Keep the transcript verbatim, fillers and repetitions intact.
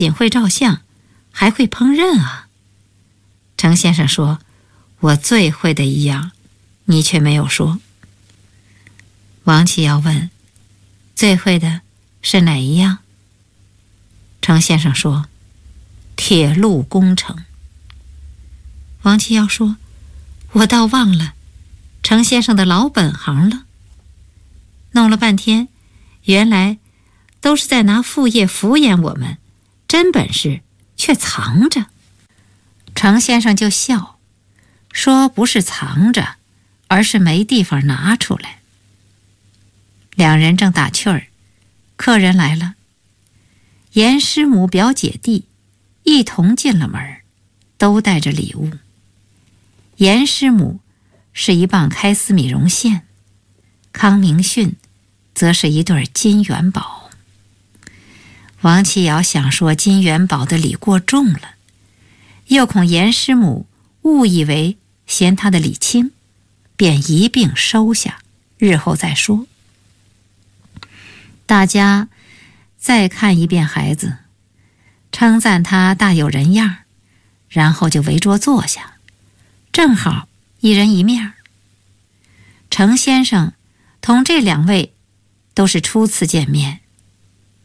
仅会照相，还会烹饪啊。程先生说，我最会的一样，你却没有说。王启尧问，最会的是哪一样？程先生说，铁路工程。王启尧说，我倒忘了程先生的老本行了。弄了半天，原来都是在拿副业敷衍我们，真本事却藏着。程先生就笑，说不是藏着，而是没地方拿出来。两人正打趣儿，客人来了，严师母表姐弟一同进了门，都带着礼物。严师母是一磅开司米绒线，康明训则是一对金元宝。王启尧想说金元宝的礼过重了，又恐严师母误以为嫌他的礼轻，便一并收下，日后再说。大家再看一遍孩子，称赞他大有人样，然后就围桌坐下，正好一人一面。程先生同这两位都是初次见面，